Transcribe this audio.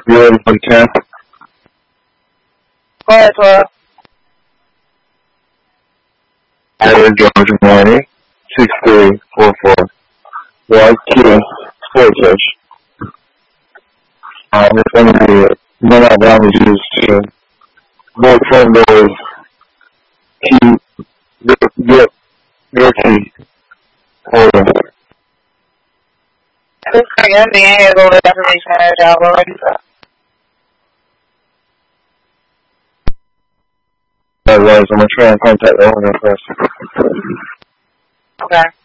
You ready for the count? Go ahead, 12. Ira Georgia Manny, 6344. White Key, Sportfish. It's going to be one of them is used to more front doors, key, your key. Hold on. This thing, I'm being here, go with information that y'all already saw. Otherwise, I'm going to try and contact the owner first. Okay.